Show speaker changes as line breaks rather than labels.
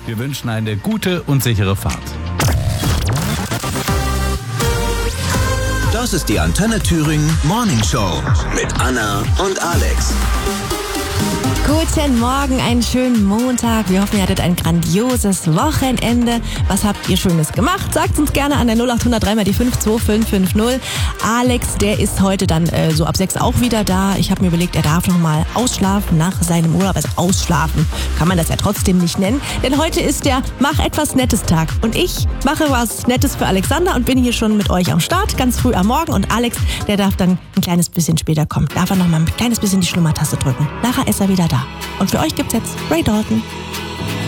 Wir wünschen eine gute und sichere Fahrt.
Das ist die Antenne Thüringen Morning Show mit Anna und Alex.
Guten Morgen, einen schönen Montag. Wir hoffen, ihr hattet ein grandioses Wochenende. Was habt ihr Schönes gemacht? Sagt uns gerne an der 0800 3 mal die 52550. Alex, der ist heute dann so ab 6 auch wieder da. Ich habe mir überlegt, er darf noch mal ausschlafen nach seinem Urlaub. Also ausschlafen kann man das ja trotzdem nicht nennen. Denn heute ist der Mach etwas Nettes Tag. Und ich mache was Nettes für Alexander und bin hier schon mit euch am Start, ganz früh am Morgen. Und Alex, der darf dann ein kleines bisschen später kommen. Darf er noch mal ein kleines bisschen die Schlummertaste drücken. Nachher ist er wieder da. Und für euch gibt's jetzt Ray Dalton.